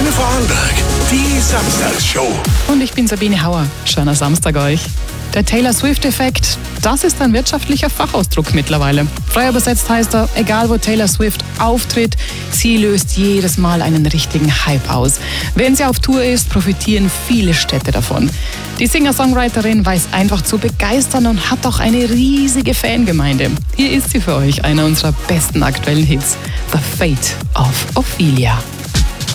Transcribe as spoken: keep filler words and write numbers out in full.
Antenne Vorarlberg, die Samstagsshow. Und ich bin Sabine Hauer. Schöner Samstag euch. Der Taylor Swift-Effekt, das ist ein wirtschaftlicher Fachausdruck mittlerweile. Frei übersetzt heißt er, egal wo Taylor Swift auftritt, sie löst jedes Mal einen richtigen Hype aus. Wenn sie auf Tour ist, profitieren viele Städte davon. Die Singer-Songwriterin weiß einfach zu begeistern und hat auch eine riesige Fangemeinde. Hier ist sie für euch, einer unserer besten aktuellen Hits, The Fate of Ophelia.